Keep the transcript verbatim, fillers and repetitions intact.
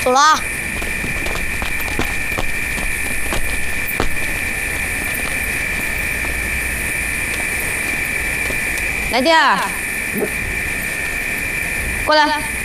走了啊！来电儿，过来。